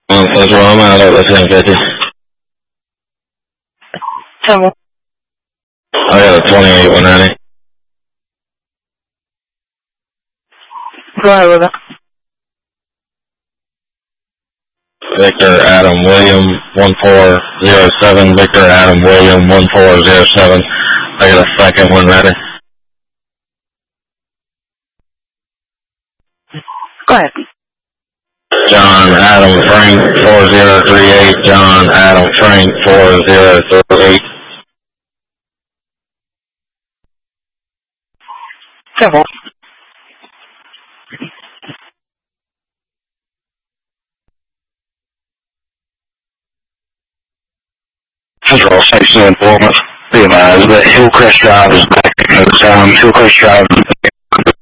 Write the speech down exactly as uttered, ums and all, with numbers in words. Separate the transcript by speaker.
Speaker 1: One Central, I'm out at the ten fifty.
Speaker 2: Seven.
Speaker 1: I got a twenty-eight one ninety.
Speaker 2: Go ahead with it.
Speaker 1: Victor Adam William one four zero seven. Victor Adam William one four zero seven. I got a second one ready.
Speaker 2: Go ahead.
Speaker 1: John Adam Frank four zero three eight. John Adam Frank four zero three eight.
Speaker 2: Seven.
Speaker 3: Central sixteen informant. Be advised that Hillcrest Drive is back at time. Hillcrest Drive